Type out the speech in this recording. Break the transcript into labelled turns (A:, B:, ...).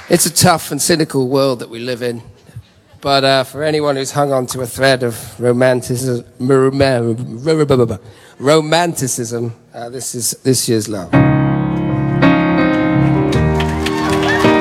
A: It's a tough and cynical world that we live in. But for anyone who's hung on to a thread of romanticism, this is this year's love.